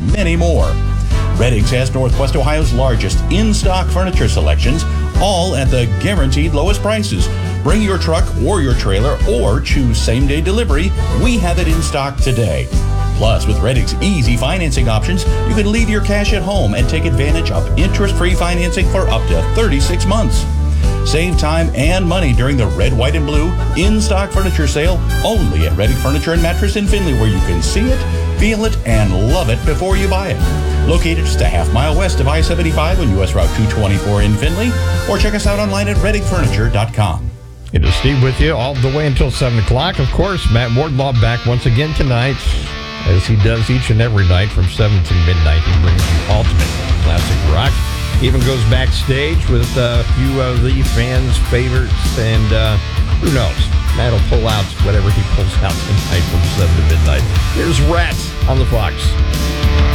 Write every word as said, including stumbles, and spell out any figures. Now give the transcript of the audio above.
many more. Reddings has Northwest Ohio's largest in-stock furniture selections, all at the guaranteed lowest prices. Bring your truck or your trailer or choose same-day delivery. We have it in stock today. Plus, with Redding's easy financing options, you can leave your cash at home and take advantage of interest-free financing for up to thirty-six months. Save time and money during the red, white, and blue in-stock furniture sale only at Redding Furniture and Mattress in Findlay, where you can see it, feel it, and love it before you buy it. Located just a half mile west of I seventy-five on U S Route two twenty-four in Findlay, or check us out online at redding furniture dot com. It is Steve with you all the way until seven o'clock. Of course, Matt Wardlaw back once again tonight, as he does each and every night from seven to midnight. He brings you ultimate classic rock. Even goes backstage with a few of the fans' favorites, and uh, who knows? Matt will pull out whatever he pulls out tonight from seven to midnight. Here's Rats on the Fox.